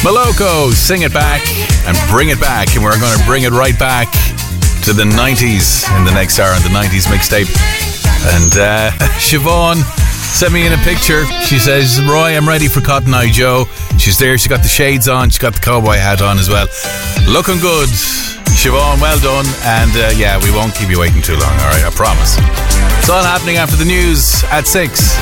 Moloko, Sing It Back and Bring It Back. And we're going to bring it right back to the 90s in the next hour on the 90s mixtape. And Siobhan sent me in a picture. She says, Roy, I'm ready for Cotton Eye Joe. She's there. She got the shades on. She got the cowboy hat on as well. Looking good. Siobhan, well done. And yeah, we won't keep you waiting too long, all right? I promise. It's all happening after the news at 6.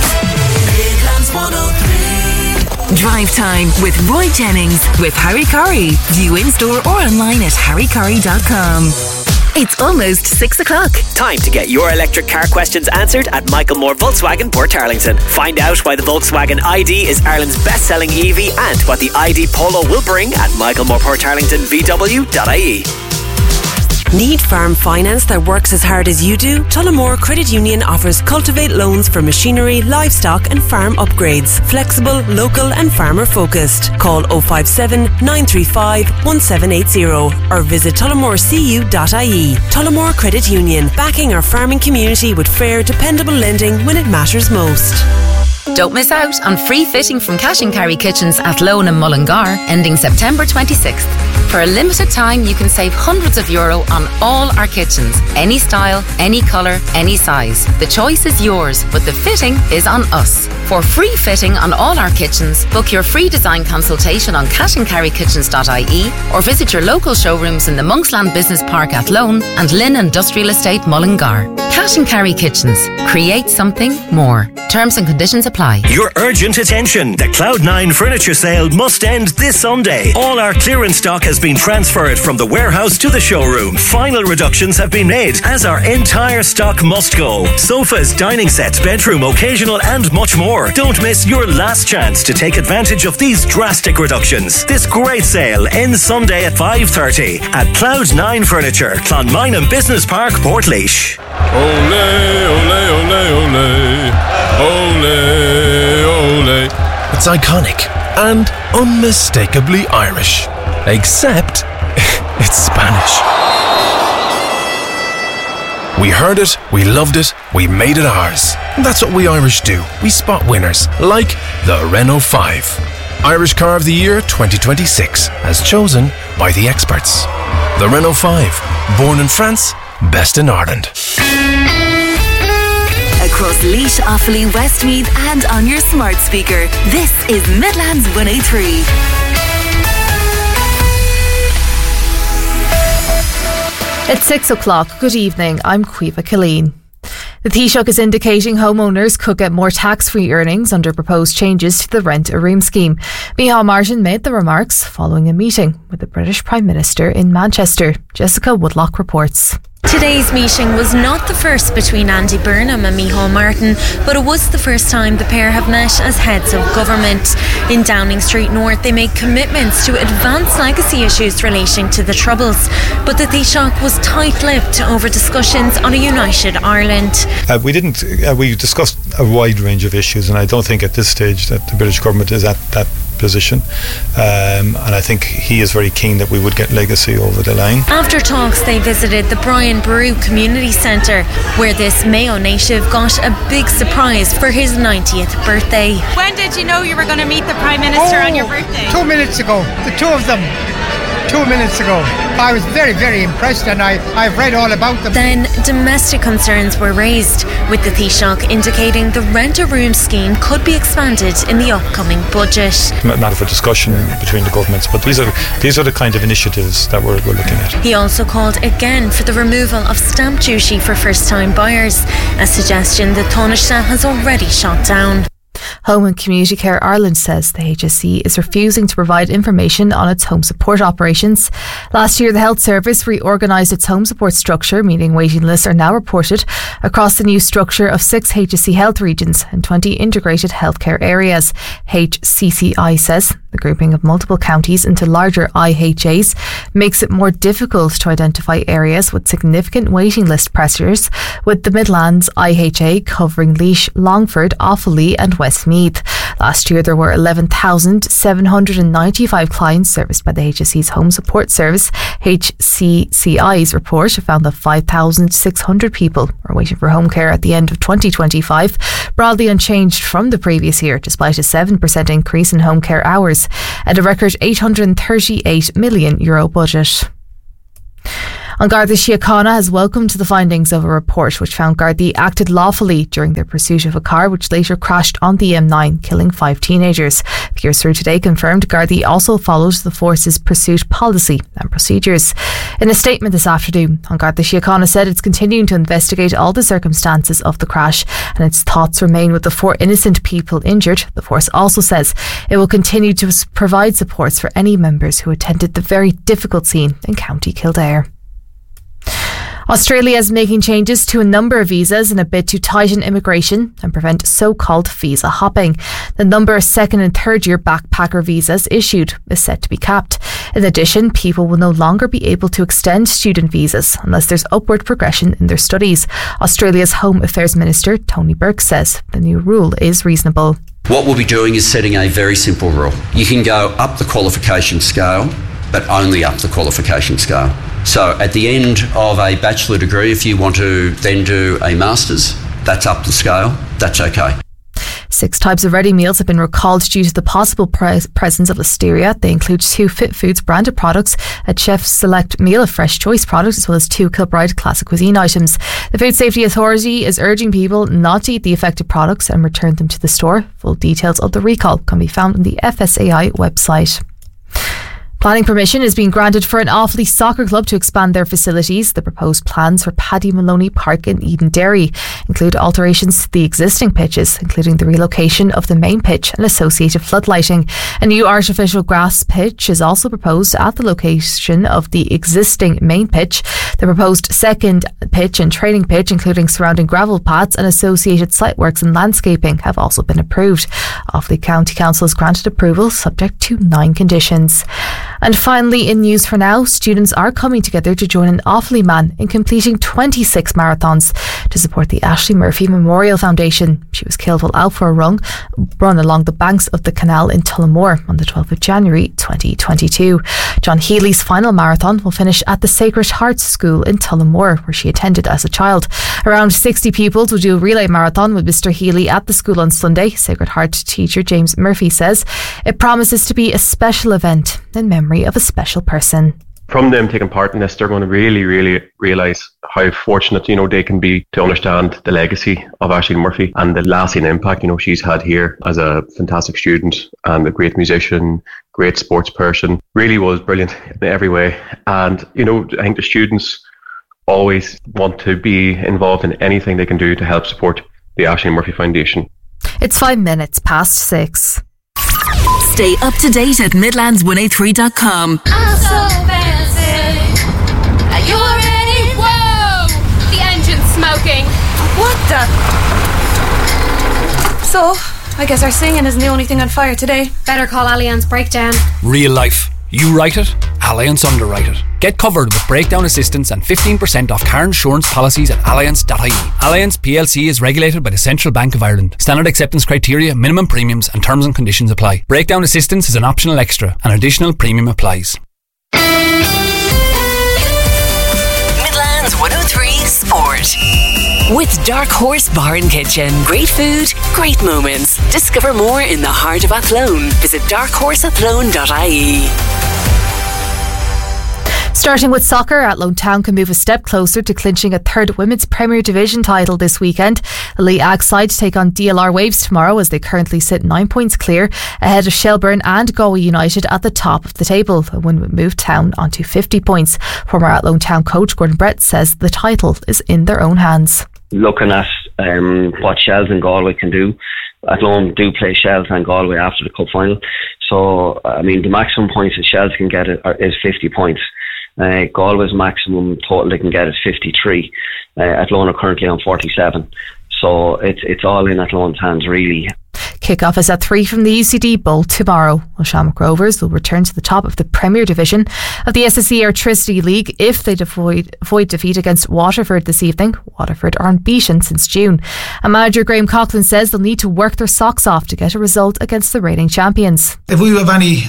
Drive Time with Roy Jennings with Harry Curry. View in store or online at harrycurry.com. It's almost 6 o'clock. Time to get your electric car questions answered at Michael Moore Volkswagen, Portarlington. Find out why the Volkswagen ID is Ireland's best-selling EV and what the ID Polo will bring at michaelmooreportarlingtonvw.ie. Need farm finance that works as hard as you do? Tullamore Credit Union offers Cultivate loans for machinery, livestock and farm upgrades. Flexible, local and farmer focused. Call 057 935 1780 or visit tullamorecu.ie. Tullamore Credit Union, backing our farming community with fair, dependable lending when it matters most. Don't miss out on free fitting from Cash and Carry Kitchens at Lone and Mullingar, ending September 26th. For a limited time, you can save hundreds of euro on all our kitchens. Any style, any colour, any size. The choice is yours, but the fitting is on us. For free fitting on all our kitchens, book your free design consultation on cashandcarrykitchens.ie or visit your local showrooms in the Monksland Business Park at Lone and Lynn Industrial Estate Mullingar. Cash and Carry Kitchens. Create something more. Terms and conditions apply. Your urgent attention. The Cloud9 furniture sale must end this Sunday. All our clearance stock has been transferred from the warehouse to the showroom. Final reductions have been made as our entire stock must go. Sofas, dining sets, bedroom, occasional and much more. Don't miss your last chance to take advantage of these drastic reductions. This great sale ends Sunday at 5:30 at Cloud9 Furniture, Clonmine Business Park, Portlaoise. Ole, ole, ole, ole. Ole, ole. It's iconic and unmistakably Irish. Except it's Spanish. We heard it, we loved it, we made it ours. That's what we Irish do. We spot winners, like the Renault 5. Irish Car of the Year 2026, as chosen by the experts. The Renault 5, born in France, best in Ireland. Across Laois, Offaly, Westmeath and on your smart speaker. This is Midlands 103. It's 6 o'clock. Good evening. I'm Caoimhe Killeen. The Taoiseach is indicating homeowners could get more tax-free earnings under proposed changes to the Rent a Room scheme. Micheál Martin made the remarks following a meeting with the British Prime Minister in Manchester. Jessica Woodlock reports. Today's meeting was not the first between Andy Burnham and Micheál Martin, but it was the first time the pair have met as heads of government. In Downing Street North, they made commitments to advance legacy issues relating to the Troubles, but the Taoiseach was tight-lipped over discussions on a united Ireland. We discussed a wide range of issues, and I don't think at this stage that the British government is at that position, and I think he is very keen that we would get legacy over the line. After talks, they visited the Brian Boru Community Centre, where this Mayo native got a big surprise for his 90th birthday. When did you know you were going to meet the Prime Minister on your birthday? 2 minutes ago, the two of them. 2 minutes ago. I was very, very impressed, and I've read all about them. Then domestic concerns were raised, with the Taoiseach indicating the Rent a Room scheme could be expanded in the upcoming budget. Matter for discussion between the governments, but these are the kind of initiatives that we're looking at. He also called again for the removal of stamp duty for first-time buyers, a suggestion that Taoiseach has already shot down. Home and Community Care Ireland says the HSE is refusing to provide information on its home support operations. Last year, the Health Service reorganised its home support structure, meaning waiting lists are now reported across the new structure of 6 HSE health regions and 20 integrated healthcare areas. HCCI says the grouping of multiple counties into larger IHAs makes it more difficult to identify areas with significant waiting list pressures, with the Midlands IHA covering Laois, Longford, Offaly and West Westmeath. Last year there were 11,795 clients serviced by the HSE's Home Support Service. HCCI's report found that 5,600 people are waiting for home care at the end of 2025, broadly unchanged from the previous year, despite a 7% increase in home care hours and a record €838 million budget. An Garda Síochána has welcomed the findings of a report which found Gardaí acted lawfully during their pursuit of a car which later crashed on the M9, killing 5 teenagers. The Gears Through today confirmed Gardaí also followed the force's pursuit policy and procedures. In a statement this afternoon, An Garda Síochána said it's continuing to investigate all the circumstances of the crash and its thoughts remain with the 4 innocent people injured. The force also says it will continue to provide supports for any members who attended the very difficult scene in County Kildare. Australia is making changes to a number of visas in a bid to tighten immigration and prevent so-called visa hopping. The number of second and third year backpacker visas issued is set to be capped. In addition, people will no longer be able to extend student visas unless there's upward progression in their studies. Australia's Home Affairs Minister Tony Burke says the new rule is reasonable. What we'll be doing is setting a very simple rule. You can go up the qualification scale, but only up the qualification scale. So at the end of a bachelor degree, if you want to then do a master's, that's up the scale, that's okay. 6 types of ready meals have been recalled due to the possible presence of listeria. They include 2 Fit Foods branded products, a Chef's Select meal of Fresh Choice products, as well as 2 Kilbride Classic Cuisine items. The Food Safety Authority is urging people not to eat the affected products and return them to the store. Full details of the recall can be found on the FSAI website. Planning permission is being granted for an Offaly soccer club to expand their facilities. The proposed plans for Paddy Maloney Park in Edenderry include alterations to the existing pitches, including the relocation of the main pitch and associated floodlighting. A new artificial grass pitch is also proposed at the location of the existing main pitch. The proposed second pitch and training pitch, including surrounding gravel paths and associated site works and landscaping, have also been approved. Offaly County Council has granted approval subject to 9 conditions. And finally, in news for now, students are coming together to join an Offaly man in completing 26 marathons to support the Ashley Murphy Memorial Foundation. She was killed while out for a run along the banks of the canal in Tullamore on the 12th of January 2022. John Healy's final marathon will finish at the Sacred Heart School in Tullamore, where she attended as a child. Around 60 pupils will do a relay marathon with Mr. Healy at the school on Sunday. Sacred Heart teacher James Murphy says it promises to be a special event in memory of a special person. From them taking part in this, they're going to really realise how fortunate, they can be to understand the legacy of Ashley Murphy and the lasting impact, she's had here as a fantastic student and a great musician, great sports person. Really was brilliant in every way. And, I think the students always want to be involved in anything they can do to help support the Ashley Murphy Foundation. It's 5:05. Stay up to date at Midlands183.com. I'm so fancy. Are you ready? Whoa! The engine's smoking. What the? So, I guess our singing isn't the only thing on fire today. Better call Allianz Breakdown. Real life. You write it, Allianz underwrite it. Get covered with breakdown assistance and 15% off car insurance policies at allianz.ie. Allianz PLC is regulated by the Central Bank of Ireland. Standard acceptance criteria, minimum premiums and terms and conditions apply. Breakdown assistance is an optional extra. An additional premium applies. Midlands 103 Sport. With Dark Horse Bar and Kitchen. Great food, great moments. Discover more in the heart of Athlone. Visit darkhorseathlone.ie. Starting with soccer, Athlone Town can move a step closer to clinching a third Women's Premier Division title this weekend. The Lee Ag side take on DLR Waves tomorrow as they currently sit 9 points clear ahead of Shelburne and Galway United at the top of the table. A win would move Town onto 50 points. Former Athlone Town coach Gordon Brett says the title is in their own hands. Looking at what Shells and Galway can do, Athlone do play Shells and Galway after the cup final. So, the maximum points that Shells can get is 50 points. Galway's maximum total they can get is 53. Athlone are currently on 47. So it's all in Athlone's hands, really. Kick-off is at 3 from the UCD Bowl tomorrow. Well, Shamrock Rovers will return to the top of the Premier Division of the SSE Airtricity League if they avoid defeat against Waterford this evening. Waterford are unbeaten since June. And manager Graham Coughlin says they'll need to work their socks off to get a result against the reigning champions. If we have any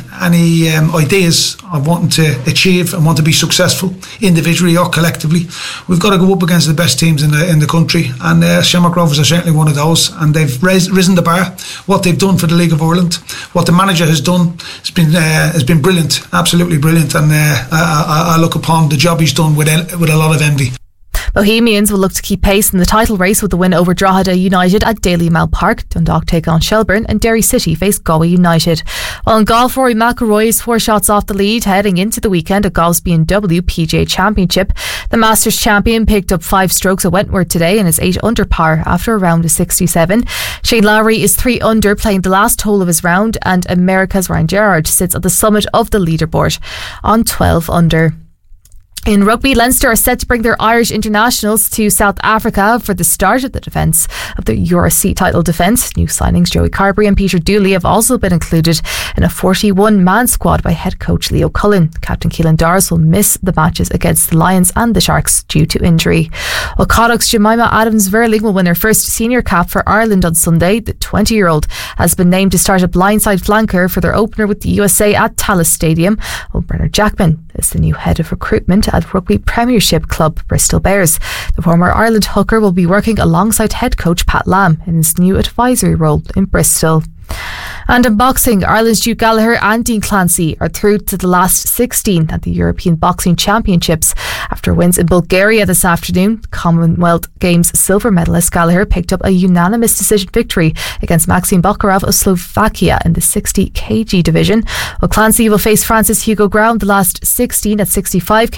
ideas of wanting to achieve and want to be successful individually or collectively, we've got to go up against the best teams in the country, and Shamrock Rovers are certainly one of those, and they've risen the bar. What they've done for the League of Ireland, what the manager has done, has been brilliant, absolutely brilliant, and I look upon the job he's done with a lot of envy. Bohemians will look to keep pace in the title race with the win over Drogheda United at Dalymount Park. Dundalk take on Shelbourne and Derry City face Galway United. While in golf, Rory McIlroy is 4 shots off the lead heading into the weekend at golf's BMW PGA Championship. The Masters champion picked up 5 strokes at Wentworth today and is 8 under par after a round of 67. Shane Lowry is 3 under playing the last hole of his round, and America's Ryan Gerrard sits at the summit of the leaderboard on 12 under. In rugby, Leinster are set to bring their Irish internationals to South Africa for the start of the defence of the URC title defence. New signings Joey Carberry and Peter Dooley have also been included in a 41-man squad by head coach Leo Cullen. Captain Keelan Doris will miss the matches against the Lions and the Sharks due to injury. While Connacht's Jemima Adams-Verling will win her first senior cap for Ireland on Sunday, the 20-year-old has been named to start a blindside flanker for their opener with the USA at Tallaght Stadium. While Bernard Jackman is the new head of recruitment at Rugby Premiership club Bristol Bears. The former Ireland hooker will be working alongside head coach Pat Lam in his new advisory role in Bristol. And in boxing, Ireland's Duke Gallagher and Dean Clancy are through to the last 16 at the European Boxing Championships. After wins in Bulgaria this afternoon, Commonwealth Games silver medalist Gallagher picked up a unanimous decision victory against Maxim Bokharov of Slovakia in the 60 kg division. While Clancy will face Francis Hugo Grau in the last 16 at 65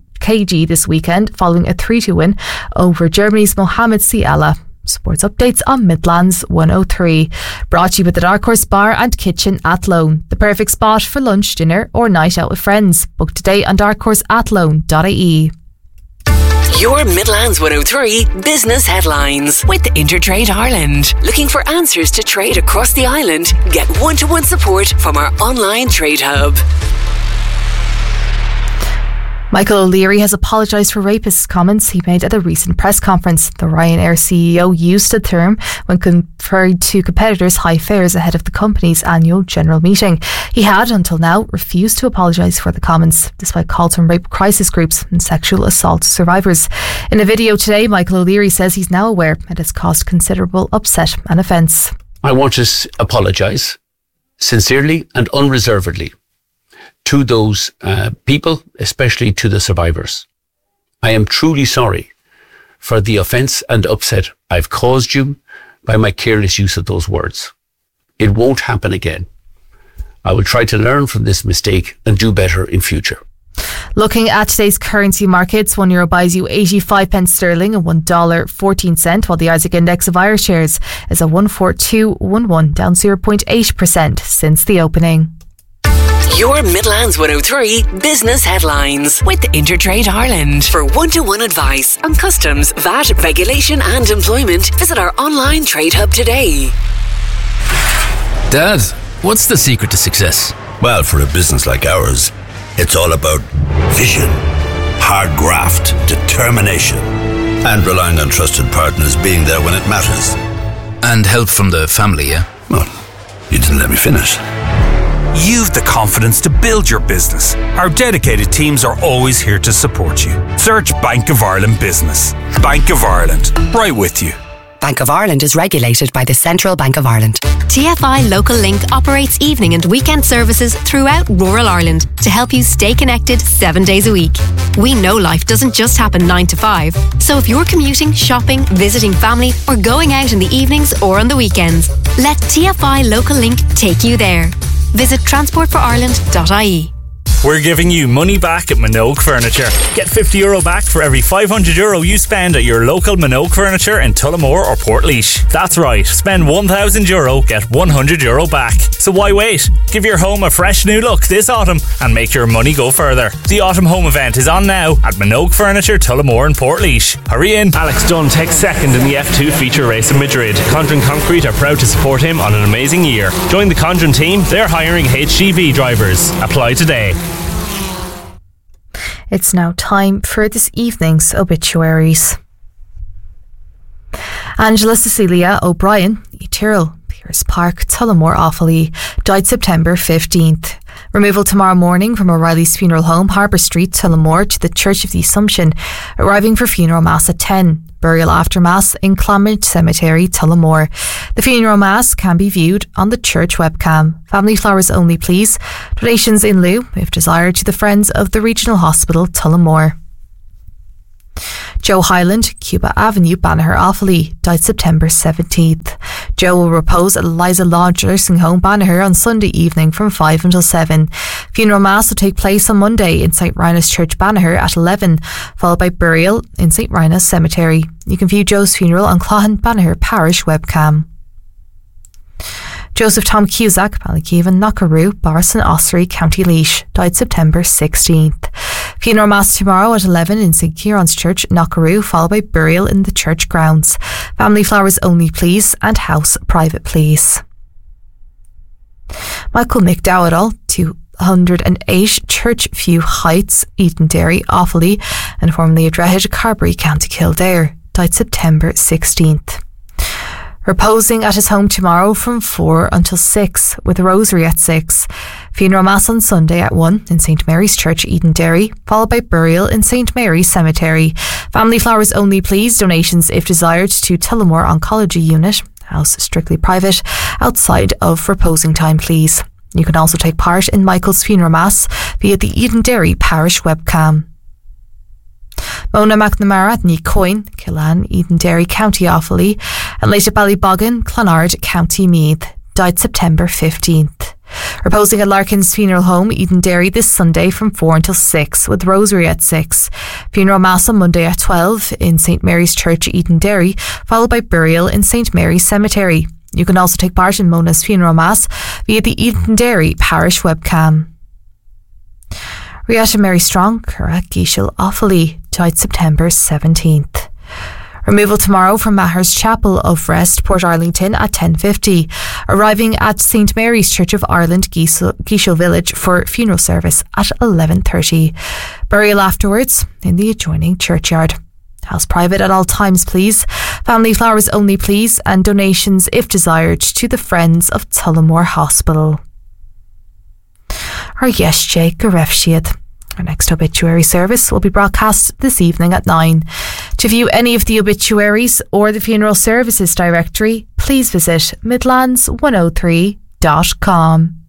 kg this weekend, following a 3-2 win over Germany's Mohamed Siala. Sports updates on Midlands 103. Brought to you with the Dark Horse Bar and Kitchen Athlone. The perfect spot for lunch, dinner or night out with friends. Book today on darkhorseathlone.ie. Your Midlands 103 business headlines with Intertrade Ireland. Looking for answers to trade across the island? Get one-to-one support from our online trade hub. Michael O'Leary has apologised for racist comments he made at a recent press conference. The Ryanair CEO used the term when referring to competitors' high fares ahead of the company's annual general meeting. He had, until now, refused to apologise for the comments, despite calls from rape crisis groups and sexual assault survivors. In a video today, Michael O'Leary says he's now aware it has caused considerable upset and offence. I want to apologise sincerely and unreservedly to those people, especially to the survivors. I am truly sorry for the offence and upset I've caused you by my careless use of those words. It won't happen again. I will try to learn from this mistake and do better in future. Looking at today's currency markets, €1 buys you 85 pence sterling and $1.14, while the Isaac Index of Irish shares is at 14211, down 0.8% since the opening. Your Midlands 103 business headlines with Intertrade Ireland. For one-to-one advice on customs, VAT, regulation and employment, visit our online trade hub today. Dad, what's the secret to success? Well, for a business like ours, it's all about vision, hard graft, determination, and relying on trusted partners being there when it matters. And help from the family, yeah? Well, you didn't let me finish. You've the confidence to build your business. Our dedicated teams are always here to support you. Search Bank of Ireland Business. Bank of Ireland, right with you. Bank of Ireland is regulated by the Central Bank of Ireland. TFI Local Link operates evening and weekend services throughout rural Ireland to help you stay connected 7 days a week. We know life doesn't just happen 9 to 5, so if you're commuting, shopping, visiting family, or going out in the evenings or on the weekends, let TFI Local Link take you there. Visit transportforireland.ie. We're giving you money back at Minogue Furniture. Get €50 back for every €500 you spend at your local Minogue Furniture in Tullamore or Portlaoise. That's right, spend €1,000, get €100 back. So why wait? Give your home a fresh new look this autumn and make your money go further. The Autumn Home Event is on now at Minogue Furniture, Tullamore and Portlaoise. Hurry in. Alex Dunn takes second in the F2 feature race in Madrid. Condren Concrete are proud to support him on an amazing year. Join the Condren team, they're hiring HGV drivers. Apply today. It's now time for this evening's obituaries. Angela Cecilia O'Brien, Tyrrell, Pierce Park, Tullamore, Offaly, died September 15th. Removal tomorrow morning from O'Reilly's funeral home, Harbour Street, Tullamore, to the Church of the Assumption, arriving for funeral mass at 10. Burial after mass in Clonmert Cemetery, Tullamore. The funeral mass can be viewed on the church webcam. Family flowers only, please. Donations in lieu, if desired, to the Friends of the Regional Hospital, Tullamore. Joe Highland, Cuba Avenue, Banagher, Offaly, died September 17th. Joe will repose at Eliza Lodge Nursing Home, Banagher, on Sunday evening from 5 until 7. Funeral mass will take place on Monday in St Rina's Church, Banagher at 11, followed by burial in St Rina's Cemetery. You can view Joe's funeral on Clohan Banagher Parish webcam. Joseph Tom Cusack, Ballykeevan, Knockaroo, Borison, Ossory, County Laois, died September 16th. Funeral mass tomorrow at 11 in St Kieran's Church, Knockaroo, followed by burial in the church grounds. Family flowers only, please, and house private, please. Michael McDowell, 208 Churchview Heights, Edenderry, Offaly, and formerly a Drogheda, Carbery, County Kildare, died September 16th. Reposing at his home tomorrow from 4 until 6, with a rosary at 6. Funeral mass on Sunday at 1 in St Mary's Church, Edenderry, followed by burial in St Mary's Cemetery. Family flowers only, please. Donations, if desired, to Tullamore Oncology Unit, house strictly private, outside of reposing time, please. You can also take part in Michael's funeral mass via the Edenderry Parish webcam. Mona McNamara, Ní Coin, Killan, Edenderry, County Offaly, and later Ballyboggin, Clonard, County Meath, died September 15th. Reposing at Larkin's Funeral Home, Edenderry, this Sunday from 4 until 6, with rosary at 6. Funeral mass on Monday at 12 in St Mary's Church, Edenderry, followed by burial in St Mary's Cemetery. You can also take part in Mona's funeral mass via the Edenderry Parish webcam. Riata Mary Strong, Curra, Geishel, Offaly, died September 17th. Removal tomorrow from Maher's Chapel of Rest, Port Arlington at 10:50, arriving at St Mary's Church of Ireland, Geishel Village, for funeral service at 11:30. Burial afterwards in the adjoining churchyard. House private at all times, please. Family flowers only, please, and donations, if desired, to the Friends of Tullamore Hospital. Our yes, Jake, Garefshiad. Our next obituary service will be broadcast this evening at 9. To view any of the obituaries or the funeral services directory, please visit midlands103.com.